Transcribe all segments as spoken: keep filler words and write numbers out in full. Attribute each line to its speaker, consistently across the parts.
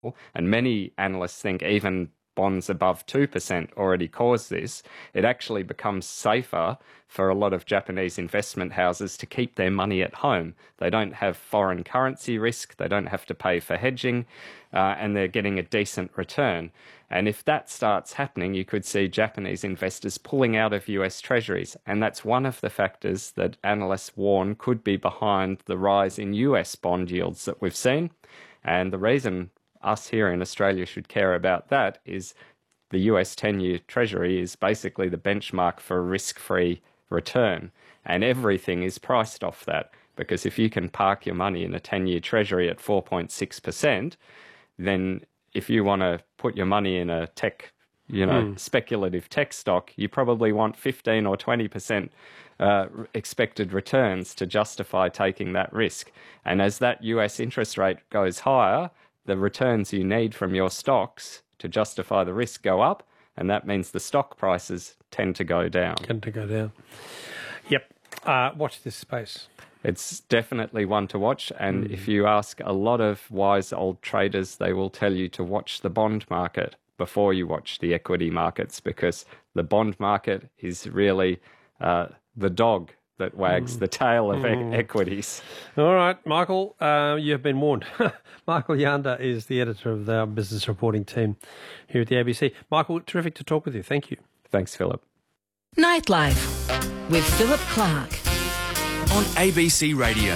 Speaker 1: and many analysts think even bonds above two percent already cause this, it actually becomes safer for a lot of Japanese investment houses to keep their money at home. They don't have foreign currency risk, they don't have to pay for hedging, uh, and they're getting a decent return. And if that starts happening, you could see Japanese investors pulling out of U S Treasuries. And that's one of the factors that analysts warn could be behind the rise in U S bond yields that we've seen. And the reason us here in Australia should care about that is the U S ten-year Treasury is basically the benchmark for a risk-free return. And everything is priced off that, because if you can park your money in a ten-year Treasury at four point six percent, then if you want to put your money in a tech, you know, mm. speculative tech stock, you probably want fifteen or twenty percent uh, expected returns to justify taking that risk. And as that U S interest rate goes higher, the returns you need from your stocks to justify the risk go up, and that means the stock prices tend to go down.
Speaker 2: Tend to go down. Yep. Uh, watch this space.
Speaker 1: It's definitely one to watch, and mm. if you ask a lot of wise old traders, they will tell you to watch the bond market before you watch the equity markets, because the bond market is really uh, the dog that wags mm. the tail of mm. e- equities.
Speaker 2: All right, Michael, uh, you have been warned. Michael Yanda is the editor of the business reporting team here at the A B C. Michael, terrific to talk with you. Thank you.
Speaker 1: Thanks, Philip.
Speaker 3: Nightlife with Philip Clark
Speaker 4: on A B C Radio.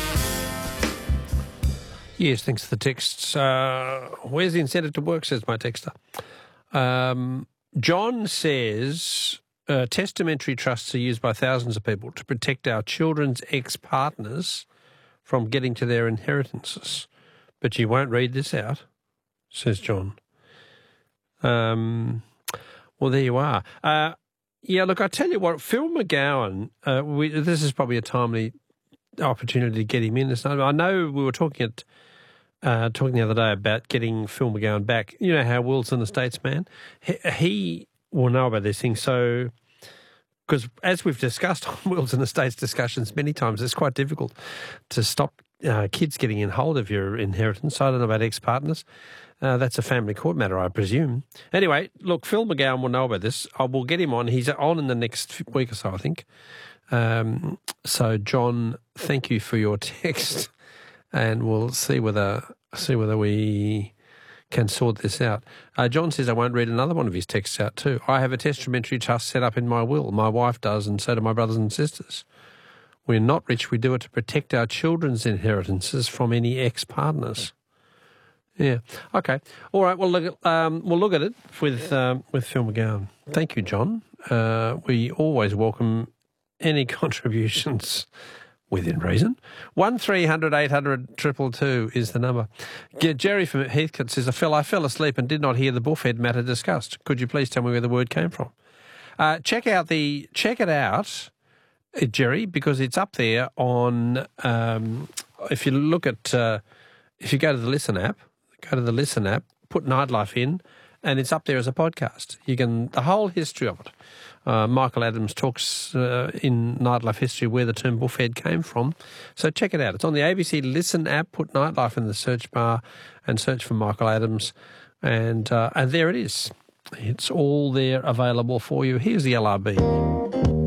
Speaker 2: Yes, thanks for the texts. Uh, where's the incentive to work, says my texter. Um, John says, uh, testamentary trusts are used by thousands of people to protect our children's ex-partners from getting to their inheritances. But you won't read this out, says John. Um, well, there you are. Uh, yeah, look, I tell you what, Phil McGowan, uh, we, this is probably a timely opportunity to get him in. I know we were talking at uh, talking the other day about getting Phil McGowan back. You know how Will's an estates man? He, he will know about these things. So, because as we've discussed on Wills and Estates discussions many times, it's quite difficult to stop uh, kids getting in hold of your inheritance. I don't know about ex-partners. Uh, that's a family court matter, I presume. Anyway, look, Phil McGowan will know about this. I will get him on. He's on in the next week or so, I think. Um, so, John, thank you for your text, and we'll see whether see whether we can sort this out. Uh, John says I won't read another one of his texts out too. I have a testamentary trust set up in my will. My wife does, and so do my brothers and sisters. We're not rich. We do it to protect our children's inheritances from any ex-partners. Yeah. Okay. All right. Well, look. Um, we'll look at it with um, with Phil McGowan. Thank you, John. Uh, we always welcome any contributions within reason. One three hundred eight hundred triple two is the number. Jerry from Heathcote says, I fell, I fell asleep and did not hear the bullfed matter discussed. Could you please tell me where the word came from? Uh, check out the check it out, uh, Jerry, because it's up there on. Um, if you look at, uh, if you go to the Listen app, go to the Listen app, put Nightlife in, and it's up there as a podcast. You can the whole history of it. Uh, Michael Adams talks uh, in Nightlife history where the term bullfed came from. So check it out. It's on the A B C Listen app. Put Nightlife in the search bar and search for Michael Adams. And, uh, and there it is. It's all there available for you. Here's the L R B.